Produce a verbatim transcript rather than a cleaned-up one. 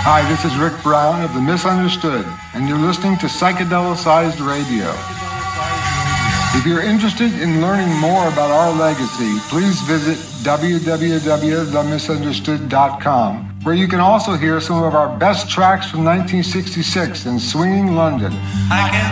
Hi, this is Rick Brown of The Misunderstood, and you're listening to Psychedelicized Radio. If you're interested in learning more about our legacy, please visit w w w dot the misunderstood dot com, where you can also hear some of our best tracks from nineteen sixty-six in swinging London.